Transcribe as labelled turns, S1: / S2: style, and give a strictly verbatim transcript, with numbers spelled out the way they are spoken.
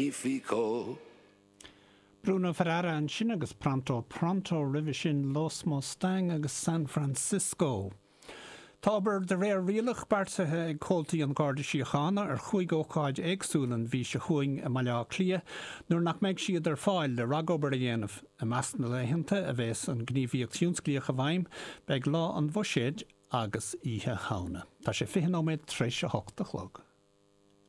S1: Magnifico.
S2: Bruno Ferrara an sin agus pronto pronto rih sin Los Mustang agus San Francisco. Tábar de réir rialach bartathe ag cóiltaí an Garda Síochána ar chuig ócáid éagsúlan bhí se chuing a maiile clia, nuair nach méid siad ar fáil le ragobar a dhéanamh a measna leitheanta a bheits an gníomhíocht tiúnsclíocha bhaim beag lá an bhoiséid agus ihe hána. Tá sé fiche nóméid tréis a hocht a chlog.